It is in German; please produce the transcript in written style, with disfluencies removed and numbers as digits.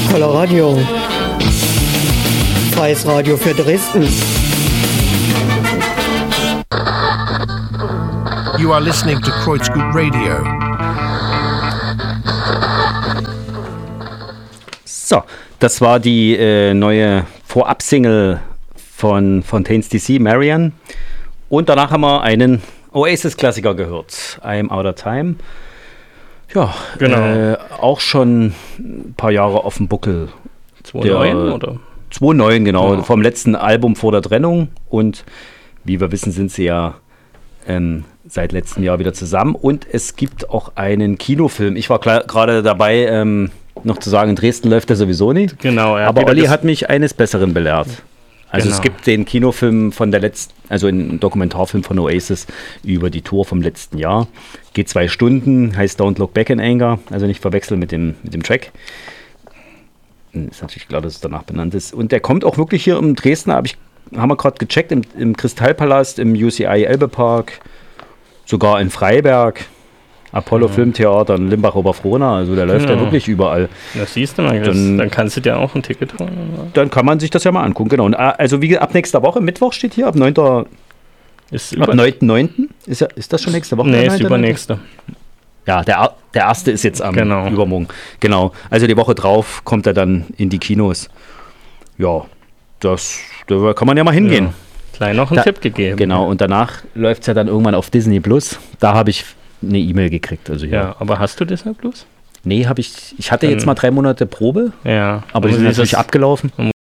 Toller Radio. Freies Radio für Dresden. You are listening to Kreuzgut Radio. So, das war die neue Vorab-Single von Fontaines DC, Marian. Und danach haben wir einen Oasis-Klassiker gehört, I'm Out of Time. Ja, genau. Auch schon ein paar Jahre auf dem Buckel. 2009 oder? 2009, genau, Ja. Vom letzten Album vor der Trennung. Und wie wir wissen, sind sie ja seit letztem Jahr wieder zusammen. Und es gibt auch einen Kinofilm. Ich war gerade dabei, noch zu sagen, in Dresden läuft der sowieso nicht. Genau, ja. Aber Olli hat mich eines Besseren belehrt. Also Genau. Es gibt den Kinofilm von der letzten, also einen Dokumentarfilm von Oasis über die Tour vom letzten Jahr. Geht 2 Stunden, heißt Don't Look Back in Anger, also nicht verwechseln mit dem Track. Ist natürlich klar, dass es danach benannt ist. Und der kommt auch wirklich hier im Dresden, haben wir gerade gecheckt, im Kristallpalast, im UCI Elbepark, sogar in Freiberg, Apollo Filmtheater in Limbach-Oberfrohna, also der läuft ja wirklich überall. Das siehst du mal, dann kannst du dir auch ein Ticket holen. Oder? Dann kann man sich das ja mal angucken, genau. Und also wie ab nächster Woche, Mittwoch steht hier, ab 9. Ist Ab 9.9. Ist das schon nächste Woche? Nee, der ist 9.9.? übernächste. Ja, der erste ist jetzt am Übermorgen. Genau, also die Woche drauf kommt er dann in die Kinos. Ja, da kann man ja mal hingehen. Ja. Klein noch einen Tipp gegeben. Genau, und danach läuft es ja dann irgendwann auf Disney Plus. Da habe ich eine E-Mail gekriegt. Also ja, aber hast du Disney Plus? Nee, ich hatte jetzt mal 3 Monate Probe, Ja. aber die sind natürlich abgelaufen.